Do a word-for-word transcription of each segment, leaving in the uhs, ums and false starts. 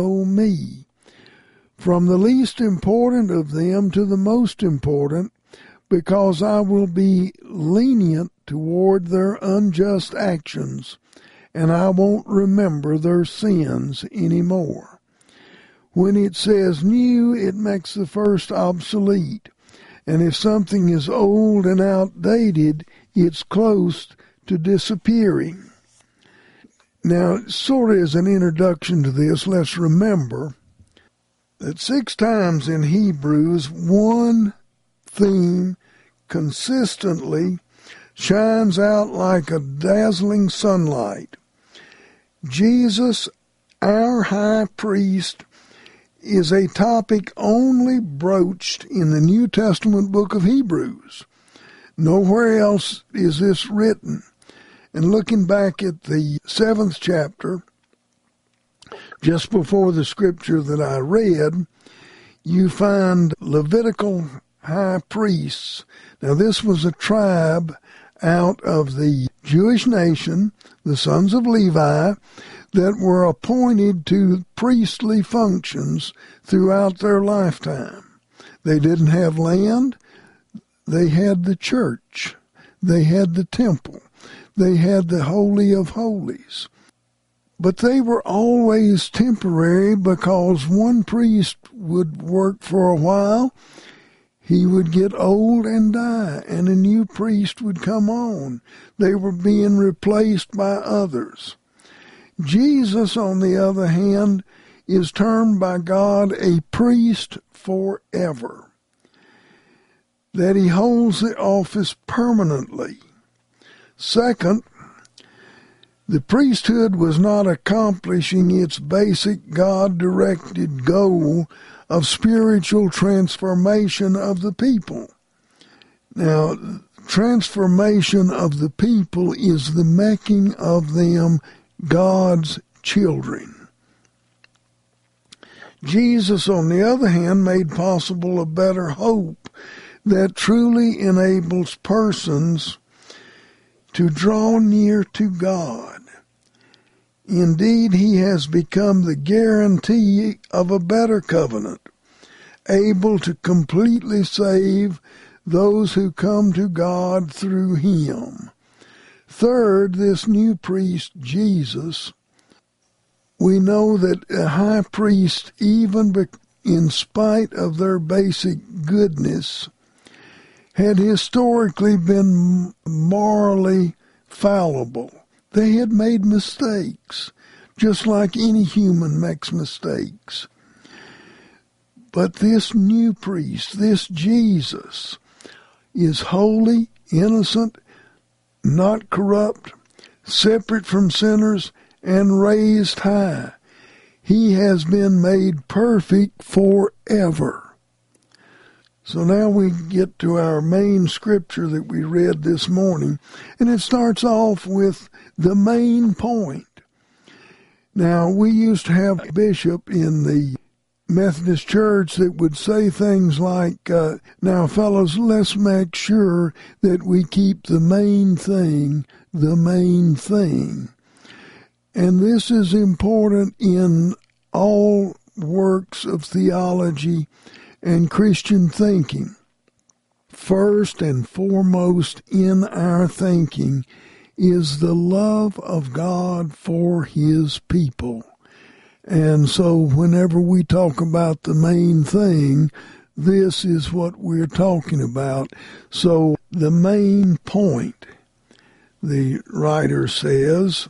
know me, from the least important of them to the most important, because I will be lenient toward their unjust actions, and I won't remember their sins anymore. When it says new, it makes the first obsolete, and if something is old and outdated, it's close to disappearing. Now, sort of as an introduction to this, let's remember that six times in Hebrews, one theme consistently shines out like a dazzling sunlight. Jesus, our high priest, is a topic only broached in the New Testament book of Hebrews. Nowhere else is this written. And looking back at the seventh chapter, just before the scripture that I read, you find Levitical high priests. Now, this was a tribe out of the Jewish nation, the sons of Levi, that were appointed to priestly functions throughout their lifetime. They didn't have land. They had the church. They had the temple. They had the Holy of Holies. But they were always temporary, because one priest would work for a while, he would get old and die, and a new priest would come on. They were being replaced by others. Jesus, on the other hand, is termed by God a priest forever, that he holds the office permanently. Second, the priesthood was not accomplishing its basic God-directed goal of spiritual transformation of the people. Now, transformation of the people is the making of them God's children. Jesus, on the other hand, made possible a better hope that truly enables persons to draw near to God. Indeed, he has become the guarantee of a better covenant, able to completely save those who come to God through him. Third, this new priest, Jesus, we know that a high priest, even in spite of their basic goodness, had historically been morally fallible. They had made mistakes, just like any human makes mistakes. But this new priest, this Jesus, is holy, innocent, not corrupt, separate from sinners, and raised high. He has been made perfect forever. So now we get to our main scripture that we read this morning, and it starts off with the main point. Now, we used to have a bishop in the Methodist Church that would say things like, uh, now, fellows, let's make sure that we keep the main thing the main thing. And this is important in all works of theology and Christian thinking. First and foremost in our thinking is the love of God for his people. And so whenever we talk about the main thing, this is what we're talking about. So the main point, the writer says,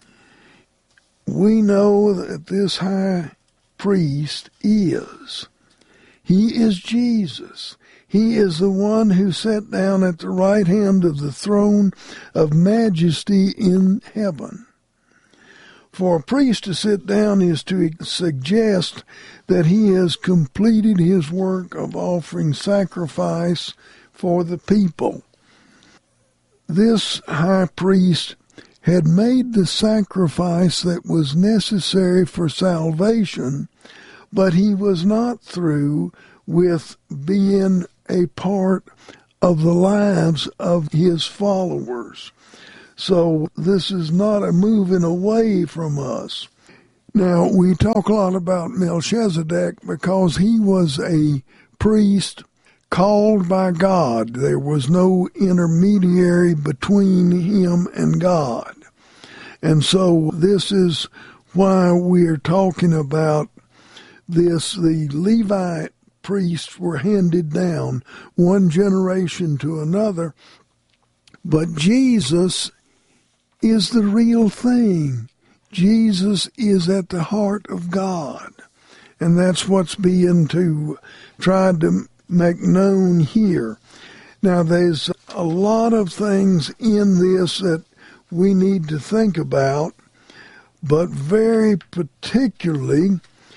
we know that this high priest is. He is Jesus. He is the one who sat down at the right hand of the throne of majesty in heaven. For a priest to sit down is to suggest that he has completed his work of offering sacrifice for the people. This high priest had made the sacrifice that was necessary for salvation, but he was not through with being a part of the lives of his followers. So this is not a moving away from us. Now, we talk a lot about Melchizedek because he was a priest called by God. There was no intermediary between him and God. And so this is why we're talking about this. The Levite priests were handed down one generation to another, but Jesus is the real thing. Jesus is at the heart of God, and that's what's being to tried to make known here. Now, there's a lot of things in this that we need to think about, but very particularly,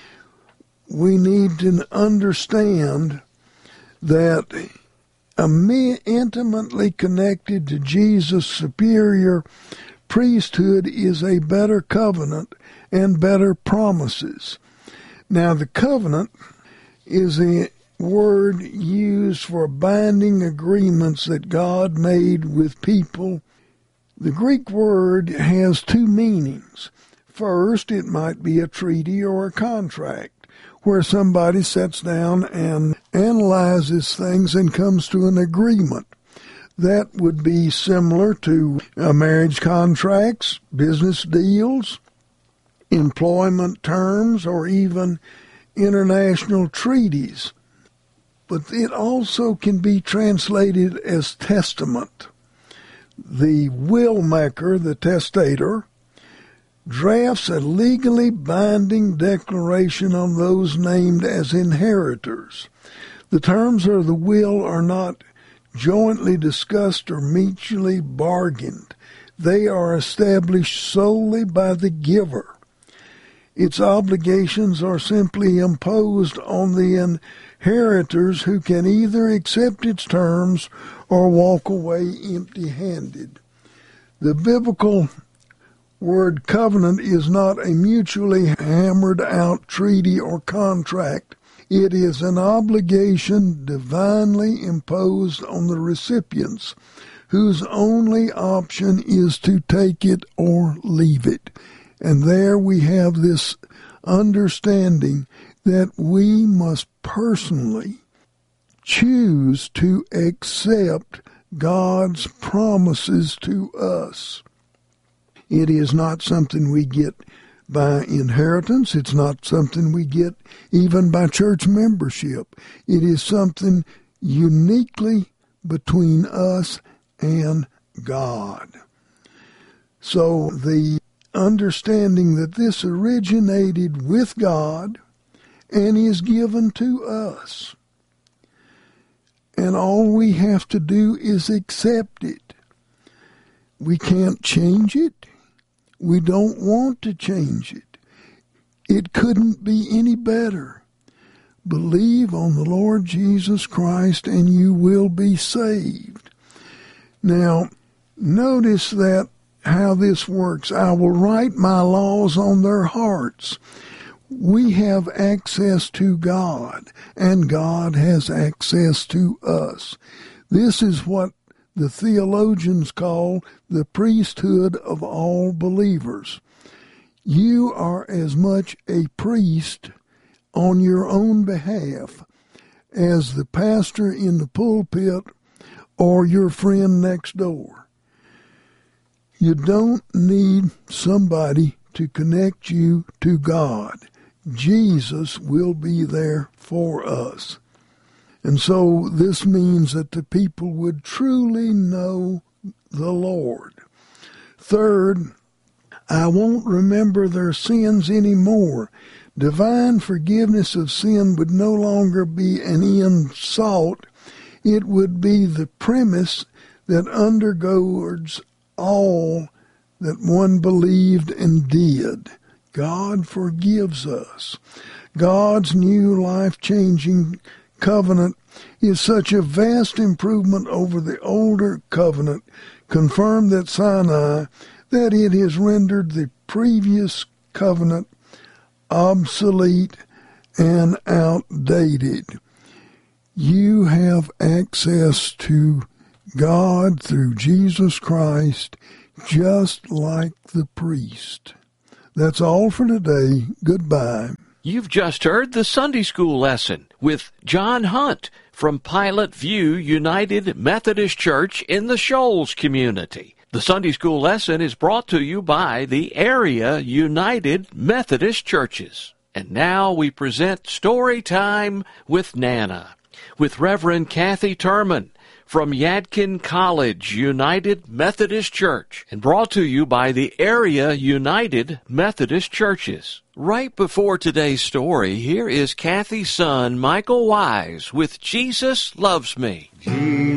we need to understand that intimately connected to Jesus' superior priesthood is a better covenant and better promises. Now, the covenant is a word used for binding agreements that God made with people. The Greek word has two meanings. First, it might be a treaty or a contract, where somebody sits down and analyzes things and comes to an agreement. That would be similar to uh, marriage contracts, business deals, employment terms, or even international treaties. But it also can be translated as testament. The will maker, the testator, drafts a legally binding declaration on those named as inheritors. The terms of the will are not jointly discussed or mutually bargained. They are established solely by the giver. Its obligations are simply imposed on the inheritors, who can either accept its terms or walk away empty-handed. The biblical word covenant is not a mutually hammered out treaty or contract. It is an obligation divinely imposed on the recipients, whose only option is to take it or leave it. And there we have this understanding that we must personally choose to accept God's promises to us. It is not something we get by inheritance. It's not something we get even by church membership. It is something uniquely between us and God. So the understanding that this originated with God and is given to us. And all we have to do is accept it. We can't change it. We don't want to change it. It couldn't be any better. Believe on the Lord Jesus Christ and you will be saved. Now, notice that how this works. I will write my laws on their hearts. We have access to God, and God has access to us. This is what the theologians call the priesthood of all believers. You are as much a priest on your own behalf as the pastor in the pulpit or your friend next door. You don't need somebody to connect you to God. Jesus will be there for us. And so this means that the people would truly know the Lord. Third, I won't remember their sins anymore. Divine forgiveness of sin would no longer be an end sought. It would be the premise that undergirds all that one believed and did. God forgives us. God's new life-changing covenant is such a vast improvement over the older covenant confirmed at Sinai that it has rendered the previous covenant obsolete and outdated. You have access to God through Jesus Christ, just like the priest. That's all for today. Goodbye. You've just heard the Sunday School lesson with John Hunt from Pilot View United Methodist Church in the Shoals community. The Sunday School lesson is brought to you by the Area United Methodist Churches. And now we present Story Time with Nana, with Reverend Kathy Turman from Yadkin College United Methodist Church, and brought to you by the Area United Methodist Churches. Right before today's story, here is Kathy's son, Michael Wise, with Jesus Loves Me.